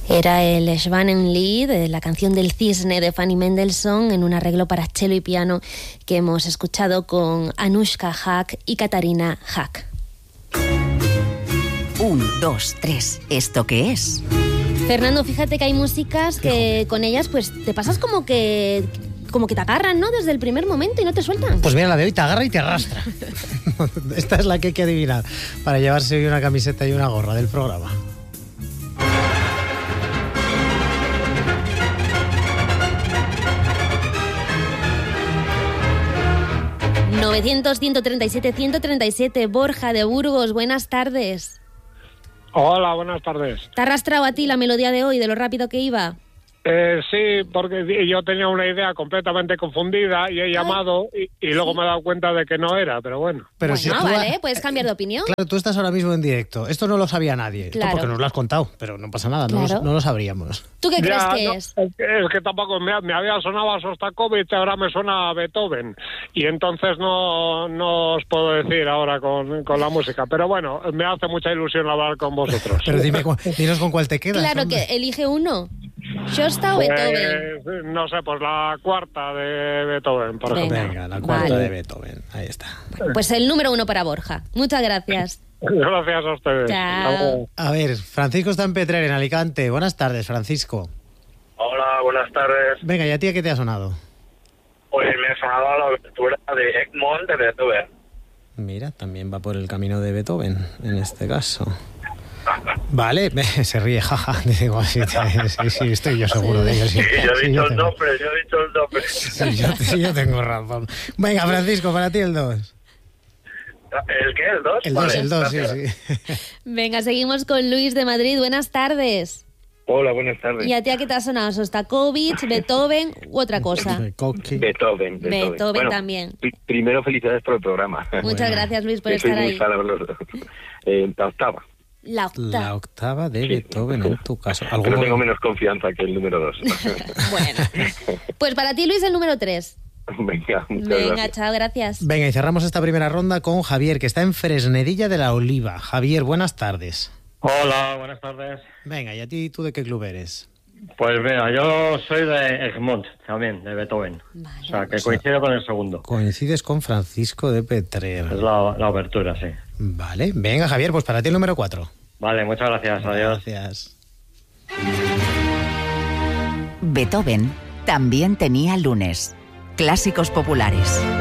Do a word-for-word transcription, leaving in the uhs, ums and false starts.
Era el Schwanenlied, de la canción del cisne de Fanny Mendelssohn, en un arreglo para cello y piano que hemos escuchado con Anushka Hack y Katarina Hack. Un, dos, tres. ¿Esto qué es? Fernando, fíjate que hay músicas que con ellas pues te pasas como que... como que te agarran, ¿no? Desde el primer momento y no te sueltan. Pues mira, la de hoy te agarra y te arrastra. Esta es la que hay que adivinar para llevarse hoy una camiseta y una gorra del programa. novecientos, ciento treinta y siete, ciento treinta y siete. Borja de Burgos, buenas tardes. Hola, buenas tardes. ¿Te ha arrastrado a ti la melodía de hoy, de lo rápido que iba? Eh, sí, porque yo tenía una idea completamente confundida y he llamado y, y luego me he dado cuenta de que no era, pero bueno. Pero bueno, si tú vale, ha... puedes cambiar de opinión. Claro, tú estás ahora mismo en directo. Esto no lo sabía nadie. Claro. Esto porque nos lo has contado, pero no pasa nada, Claro. no, lo, no lo sabríamos. ¿Tú qué Ya, crees que no, es? Es que, es que tampoco me, me había sonado a Sostakovich, ahora me suena a Beethoven y entonces no, no os puedo decir ahora con, con la música, pero bueno, me hace mucha ilusión hablar con vosotros. Pero dime, dinos con cuál te quedas. Claro, hombre. que elige uno. ¿Shosta o Pues, Beethoven? no sé, pues la cuarta de Beethoven, por Venga. ejemplo. Venga, la cuarta Vale. de Beethoven. Ahí está. Pues el número uno para Borja. Muchas gracias. Gracias a ustedes. Chao. A ver, Francisco está en Petrer, en Alicante. Buenas tardes, Francisco. Hola, buenas tardes. Venga, ¿y a ti a qué te ha sonado? Pues me ha sonado la abertura de Egmont de Beethoven. Mira, también va por el camino de Beethoven, en este caso. Vale, se ríe, jaja. Digo, sí, sí, sí, estoy yo seguro de ello. Sí, Sí, yo he sí, dicho yo el tengo, nombre, yo he dicho el nombre. sí, yo, sí, yo tengo razón. Venga, Francisco, para ti el dos. ¿El qué? ¿El dos? El dos, Vale, el dos, sí, gracias. sí. Venga, seguimos con Luis de Madrid. Buenas tardes. Hola, buenas tardes. ¿Y a ti a qué te ha sonado? ¿Sostakovich, Beethoven u otra cosa? Coqui. Beethoven. Beethoven, Beethoven Bueno, también. pri- primero, felicidades por el programa. Muchas Bueno. gracias, Luis, por Que soy estar muy ahí. fan de los dos. Eh, la octava. La octava. La octava de Sí. Beethoven, en tu caso. Pero ¿Algún tengo momento? menos confianza que el número dos. Bueno. Pues para ti, Luis, el número tres. Venga, muchas Venga, gracias. chao, gracias. Venga, y cerramos esta primera ronda con Javier, que está en Fresnedilla de la Oliva. Javier, buenas tardes. Hola, buenas tardes. Venga, ¿y a ti tú de qué club eres? Pues mira, yo soy de Egmont, también, de Beethoven. Vale. O sea, que coincide con el segundo. Coincides con Francisco de Petrer. Es la, la abertura, sí. Vale, venga, Javier, pues para ti el número cuatro. Vale, muchas gracias. Adiós. Gracias. Beethoven también tenía lunes. Clásicos populares.